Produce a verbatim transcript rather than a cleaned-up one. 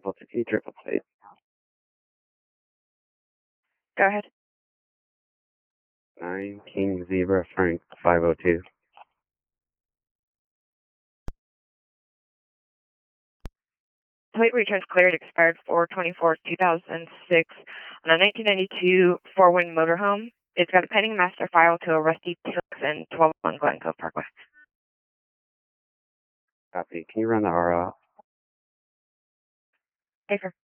triple T, triple T. Go ahead. Nine King Zebra Frank five oh two. Plate returns cleared, expired four twenty-four two thousand six on a nineteen ninety-two four-wind motorhome. It's got a pending master file to a Rusty Tilson, twelve one Glen Cove Parkway. Copy. Can you run the R O? Paper.